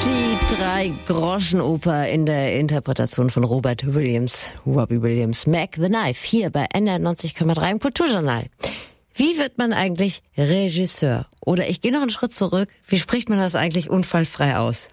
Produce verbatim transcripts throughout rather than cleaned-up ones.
Die Drei-Groschen-Oper in der Interpretation von Robert Williams, Robbie Williams, Mac the Knife, hier bei N R neunzig Komma drei im Kulturjournal. Wie wird man eigentlich Regisseur? Oder ich gehe noch einen Schritt zurück, wie spricht man das eigentlich unfallfrei aus?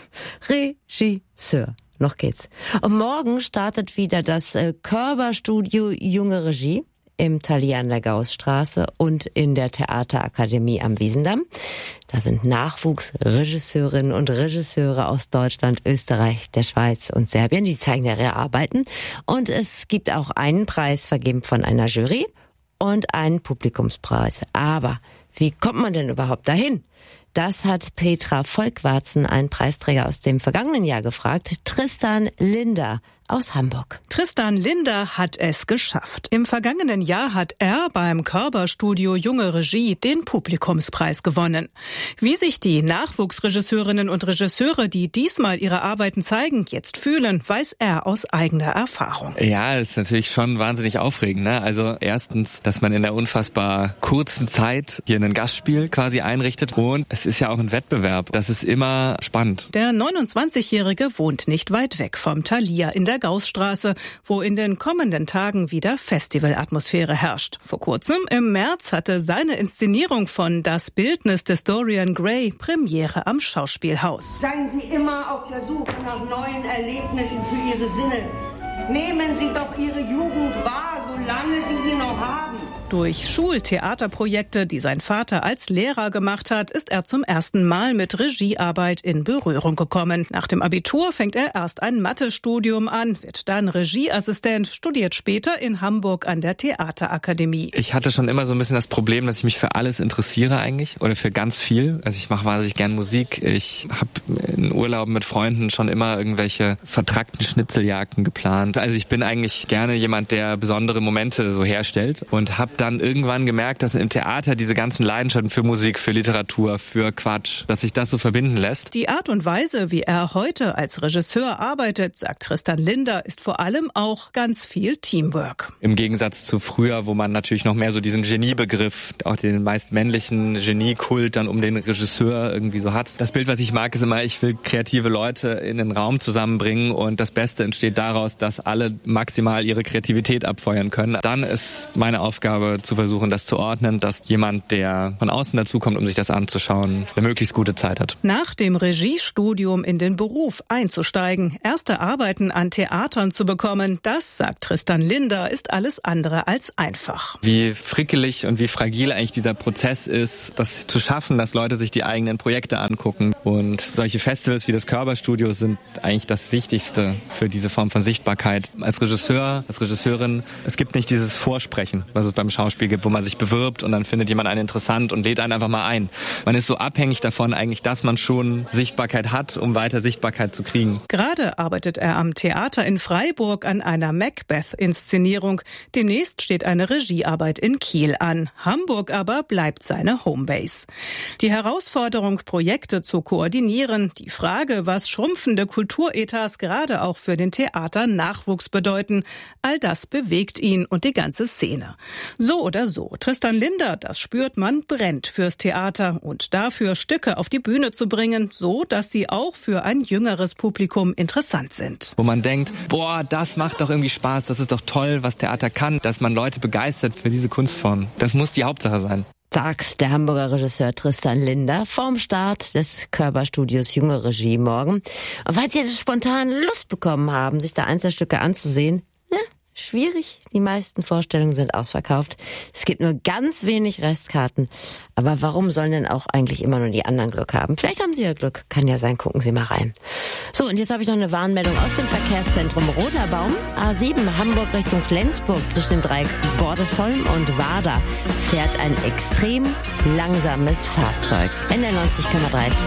Regisseur. Noch geht's. Und morgen startet wieder das äh, Körber-Studio Junge Regie im Thalia an der Gaußstraße und in der Theaterakademie am Wiesendamm. Da sind Nachwuchsregisseurinnen und Regisseure aus Deutschland, Österreich, der Schweiz und Serbien. Die zeigen ihre Arbeiten. Und es gibt auch einen Preis vergeben von einer Jury und einen Publikumspreis. Aber wie kommt man denn überhaupt dahin? Das hat Petra Volkwarzen, ein Preisträger aus dem vergangenen Jahr, gefragt. Tristan Linder aus Hamburg. Tristan Linder hat es geschafft. Im vergangenen Jahr hat er beim Körber-Studio Junge Regie den Publikumspreis gewonnen. Wie sich die Nachwuchsregisseurinnen und Regisseure, die diesmal ihre Arbeiten zeigen, jetzt fühlen, weiß er aus eigener Erfahrung. Ja, ist natürlich schon wahnsinnig aufregend, ne? Also erstens, dass man in der unfassbar kurzen Zeit hier einen Gastspiel quasi einrichtet und es ist ja auch ein Wettbewerb. Das ist immer spannend. Der neunundzwanzigjährige wohnt nicht weit weg vom Thalia in der Gaußstraße, wo in den kommenden Tagen wieder Festivalatmosphäre herrscht. Vor kurzem, im März, hatte seine Inszenierung von Das Bildnis des Dorian Gray Premiere am Schauspielhaus. Seien Sie immer auf der Suche nach neuen Erlebnissen für Ihre Sinne. Nehmen Sie doch Ihre Jugend wahr, solange Sie sie noch haben. Durch Schultheaterprojekte, die sein Vater als Lehrer gemacht hat, ist er zum ersten Mal mit Regiearbeit in Berührung gekommen. Nach dem Abitur fängt er erst ein Mathestudium an, wird dann Regieassistent, studiert später in Hamburg an der Theaterakademie. Ich hatte schon immer so ein bisschen das Problem, dass ich mich für alles interessiere eigentlich oder für ganz viel. Also ich mache wahnsinnig gern Musik. Ich habe in Urlauben mit Freunden schon immer irgendwelche vertrackten Schnitzeljagden geplant. Also ich bin eigentlich gerne jemand, der besondere Momente so herstellt und habe dann irgendwann gemerkt, dass im Theater diese ganzen Leidenschaften für Musik, für Literatur, für Quatsch, dass sich das so verbinden lässt. Die Art und Weise, wie er heute als Regisseur arbeitet, sagt Tristan Linder, ist vor allem auch ganz viel Teamwork. Im Gegensatz zu früher, wo man natürlich noch mehr so diesen Geniebegriff, auch den meist männlichen Geniekult dann um den Regisseur irgendwie so hat. Das Bild, was ich mag, ist immer, ich will kreative Leute in den Raum zusammenbringen und das Beste entsteht daraus, dass alle maximal ihre Kreativität abfeuern können. Dann ist meine Aufgabe, zu versuchen, das zu ordnen, dass jemand, der von außen dazukommt, um sich das anzuschauen, eine möglichst gute Zeit hat. Nach dem Regiestudium in den Beruf einzusteigen, erste Arbeiten an Theatern zu bekommen, das, sagt Tristan Linder, ist alles andere als einfach. Wie frickelig und wie fragil eigentlich dieser Prozess ist, das zu schaffen, dass Leute sich die eigenen Projekte angucken. Und solche Festivals wie das Körber-Studio sind eigentlich das Wichtigste für diese Form von Sichtbarkeit. Als Regisseur, als Regisseurin, es gibt nicht dieses Vorsprechen, was es beim Schauspiel gibt, wo man sich bewirbt und dann findet jemand einen interessant und lädt einen einfach mal ein. Man ist so abhängig davon eigentlich, dass man schon Sichtbarkeit hat, um weiter Sichtbarkeit zu kriegen. Gerade arbeitet er am Theater in Freiburg an einer Macbeth-Inszenierung. Demnächst steht eine Regiearbeit in Kiel an. Hamburg aber bleibt seine Homebase. Die Herausforderung, Projekte zu koordinieren, die Frage, was schrumpfende Kulturetats gerade auch für den Theaternachwuchs bedeuten, all das bewegt ihn und die ganze Szene. So oder so, Tristan Linder, das spürt man, brennt fürs Theater und dafür Stücke auf die Bühne zu bringen, so dass sie auch für ein jüngeres Publikum interessant sind. Wo man denkt, boah, das macht doch irgendwie Spaß, das ist doch toll, was Theater kann, dass man Leute begeistert für diese Kunstform. Das muss die Hauptsache sein. Sagt der Hamburger Regisseur Tristan Linder vorm Start des Körber-Studios Junge Regie morgen. Und falls Sie jetzt spontan Lust bekommen haben, sich da Einzelstücke anzusehen, ja, schwierig. Die meisten Vorstellungen sind ausverkauft. Es gibt nur ganz wenig Restkarten. Aber warum sollen denn auch eigentlich immer nur die anderen Glück haben? Vielleicht haben Sie ja Glück. Kann ja sein. Gucken Sie mal rein. So, und jetzt habe ich noch eine Warnmeldung aus dem Verkehrszentrum Roter Baum. A sieben Hamburg Richtung Flensburg zwischen dem Dreieck Bordesholm und Warda fährt ein extrem langsames Fahrzeug. N R neunzig Komma drei